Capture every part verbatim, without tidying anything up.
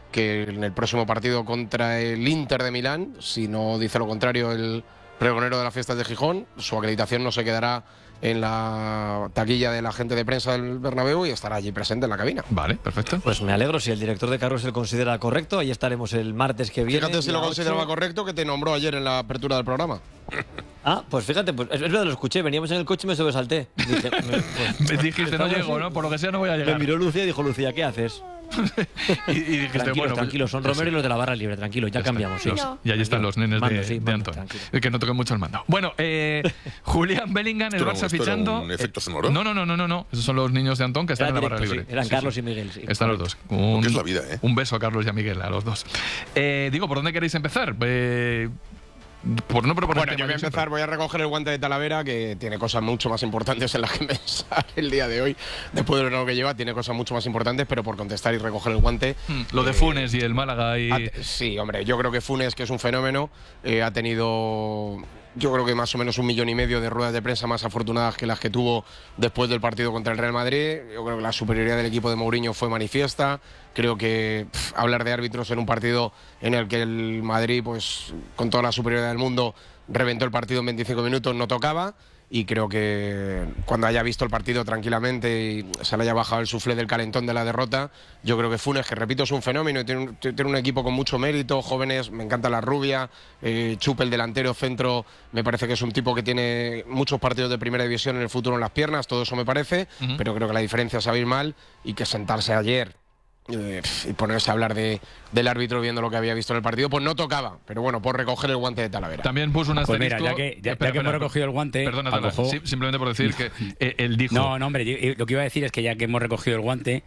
que en el próximo partido contra el Inter de Milán, si no dice lo contrario el pregonero de las fiestas de Gijón, su acreditación no se quedará en la taquilla de la gente de prensa del Bernabéu y estará allí presente en la cabina. Vale, perfecto. Pues me alegro, si el director de carros se lo considera correcto, ahí estaremos el martes que viene. Fíjate si lo consideraba correcto, que te nombró ayer en la apertura del programa. Ah, pues fíjate, pues es verdad, lo escuché, veníamos en el coche y me sobresalté. Dije, me, pues, me dijiste, no llego, ¿no? Por lo que sea no voy a llegar. Me miró Lucía y dijo, Lucía, ¿qué haces? y, y dijiste, tranquilos, bueno, tranquilos, son Romero sí. y los de la barra libre, tranquilo, ya, ya cambiamos. Sí. Los, y ahí están los nenes mando, de, sí, de Antón, tranquilo. Que no toquen mucho el mando. Bueno, eh, Julián Bellingham, el Barça fichando. ¿Un efecto sonoro? No, no, no, no, no, no. Esos son los niños de Antón que están Era en la barra directo, libre. Sí. Eran sí, Carlos sí. y Miguel, sí. Están los dos. Un, es la vida, ¿eh? Un beso a Carlos y a Miguel, a los dos. Eh, digo, ¿por dónde queréis empezar? Eh, Por no proponer bueno, yo voy a empezar, siempre. voy a recoger el guante de Talavera, que tiene cosas mucho más importantes en las que pensar el día de hoy. Después de lo que lleva, tiene cosas mucho más importantes, pero por contestar y recoger el guante. Hmm, lo de Funes eh, y el Málaga. Y... Ha, sí, hombre, yo creo que Funes, que es un fenómeno, eh, ha tenido. Yo creo que más o menos un millón y medio de ruedas de prensa más afortunadas que las que tuvo después del partido contra el Real Madrid. Yo creo que la superioridad del equipo de Mourinho fue manifiesta. Creo que pff, hablar de árbitros en un partido en el que el Madrid, pues con toda la superioridad del mundo, reventó el partido en veinticinco minutos, no tocaba. Y creo que cuando haya visto el partido tranquilamente y se le haya bajado el suflé del calentón de la derrota, yo creo que Funes, que repito, es un fenómeno y tiene un, tiene un equipo con mucho mérito, jóvenes, me encanta la rubia, eh, Chupe, el delantero centro, me parece que es un tipo que tiene muchos partidos de primera división en el futuro en las piernas, todo eso me parece, uh-huh. pero creo que la diferencia es abismal y que sentarse ayer Eh, y ponerse a hablar de, del árbitro viendo lo que había visto en el partido, pues no tocaba, pero bueno, por recoger el guante de Talavera. También puso un asterisco. Pues mira, ya que, ya, espera, ya que espera, hemos recogido el guante, perdona, Paco, sí, simplemente por decir que eh, él dijo. No, no, hombre, yo, lo que iba a decir es que ya que hemos recogido el guante.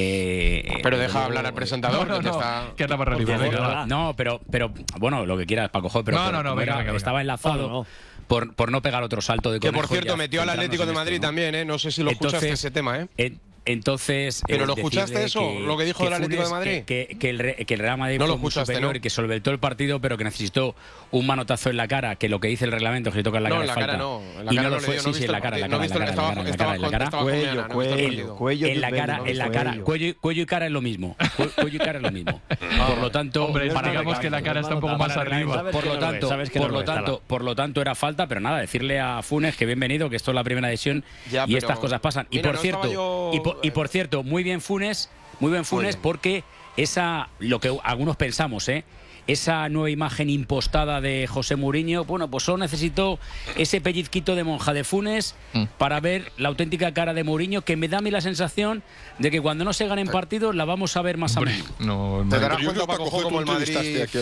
Eh, pero deja hablar al presentador. No, no, que no, está... que anda para arriba. Venga, no, pero, pero bueno, lo que quieras, Paco, pero no, no, no, venga, era, venga, venga. estaba enlazado. No, no. Por, por no pegar otro salto de conejo. Que por cierto metió al Atlético de Madrid esto, ¿no? también, ¿eh? No sé si lo Entonces, escuchaste ese tema, ¿eh? eh Entonces, ¿Pero eh, lo escuchaste eso? Que, ¿Lo que dijo del Atlético de Madrid? Que, que, que, el, que el Real Madrid no fue lo muy superior, ¿no? y que solventó el partido, pero que necesitó un manotazo en la cara, que lo que dice el reglamento, que se toca en la no, cara en la falta. cara no. En la y cara no lo lo fue, dio, sí, no sí, en la cara, en la cara, en la cara, en la cara, cuello, cuello, cuello, en la cara, en la cara, cuello, cuello y cara es lo mismo, cuello y cara es lo mismo. Por lo tanto, hombre, digamos que la cara está un poco más arriba. Por lo tanto, por lo tanto, por lo tanto era falta, pero nada, decirle a Funes que bienvenido, que esto es la primera edición y estas cosas pasan. Y por cierto, y por cierto, muy bien Funes. Muy bien Funes, porque esa, lo que algunos pensamos, ¿eh? esa nueva imagen impostada de José Mourinho, bueno, pues solo necesitó ese pellizquito de monja de Funes mm. para ver la auténtica cara de Mourinho, que me da a mí la sensación de que cuando no se ganen partidos la vamos a ver más a menudo. No, no, te darás cuenta, Paco, como el Madrid,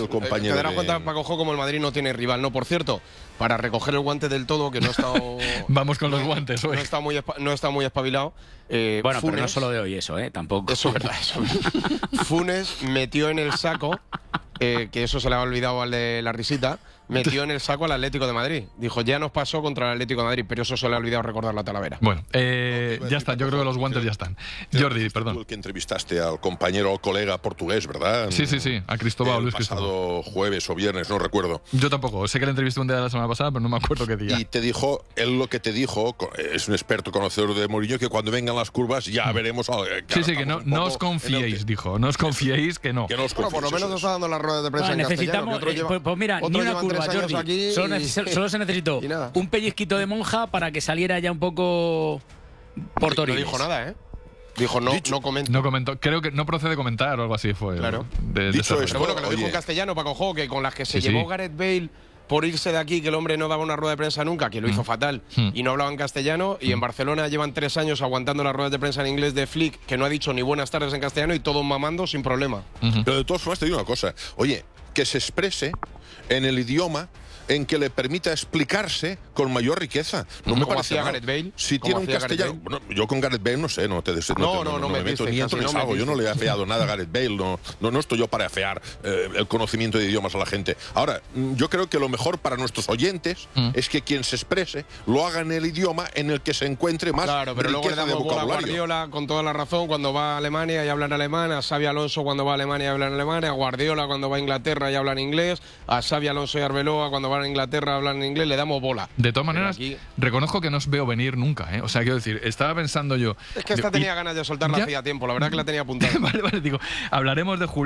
te darás cuenta, Paco, como el Madrid no tiene rival. No, por cierto, para recoger el guante del todo, que no ha estado... Vamos con los guantes hoy. No está muy, no está muy espabilado. Eh, bueno, Funes, pero no solo de hoy eso, ¿eh? Tampoco. Eso es verdad, eso es verdad. Funes metió en el saco, eh, que eso se le ha olvidado al de la risita, metió en el saco al Atlético de Madrid. Dijo, ya nos pasó contra el Atlético de Madrid, pero eso se le ha olvidado recordarlo a Talavera. Bueno, eh, ya está, yo creo que los guantes ya están. Jordi, perdón. Tú el que entrevistaste al compañero o colega portugués, ¿verdad? Sí, sí, sí, a Cristóbal, Luis Cristóbal. El Cristóbal. pasado jueves o viernes, no recuerdo. Yo tampoco, sé que le entrevisté un día de la semana pasada, pero no me acuerdo qué día. Y te dijo, él lo que te dijo, es un experto conocedor de Mourinho, que cuando vengan las curvas ya veremos... Eh, sí, sí, que no, no os confiéis, dijo, no os confiéis que no. Que no os bueno, por lo menos nos está dando las ruedas de prensa bueno, en necesitamos, castellano, eh, lleva, pues, pues mira, ni una curva, Jordi. Aquí solo, y, solo se necesitó un pellizquito de monja para que saliera ya un poco por Torino. No dijo nada, ¿eh? Dijo, no, Dicho, no comento. No comentó, creo que no procede comentar o algo así fue. Claro. De, de Dicho pero bueno, que lo dijo en castellano, Paco Jo, que con las que se sí, llevó sí. Gareth Bale por irse de aquí, que el hombre no daba una rueda de prensa nunca, que lo hizo mm. fatal, mm. y no hablaba en castellano, y en Barcelona llevan tres años aguantando las ruedas de prensa en inglés de Flick, que no ha dicho ni buenas tardes en castellano, y todos mamando sin problema. Uh-huh. Pero de todas formas te digo una cosa, oye, que se exprese en el idioma en que le permita explicarse con mayor riqueza. No me parece mal. Gareth Bale? Si tiene un castellano... Bueno, yo con Gareth Bale no sé, no te des, no, no, no, no, no, no me, me meto ni entro ni salgo. Yo no le he afeado nada a Gareth Bale, no, no, no estoy yo para afear eh, el conocimiento de idiomas a la gente. Ahora, yo creo que lo mejor para nuestros oyentes mm. es que quien se exprese lo haga en el idioma en el que se encuentre más claro, pero riqueza luego le de damos bola a Guardiola con toda la razón cuando va a Alemania y habla en alemán, a Xabi Alonso cuando va a Alemania y habla en alemán, a Guardiola cuando va a Inglaterra y habla en inglés, a Xabi Alonso y Arbeloa cuando van a Inglaterra hablan en inglés, le damos bola. De todas maneras, aquí... reconozco que no os veo venir nunca, ¿eh? O sea, quiero decir, estaba pensando yo... Es que esta digo, tenía y... ganas de soltarla hacía tiempo, la verdad que la tenía apuntada. vale, vale, digo, hablaremos de Julián.